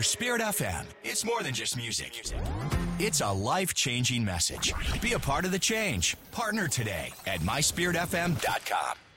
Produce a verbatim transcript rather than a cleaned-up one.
Discover Spirit F M. It's more than just music. It's a life-changing message. Be a part of the change. Partner today at my spirit f m dot com.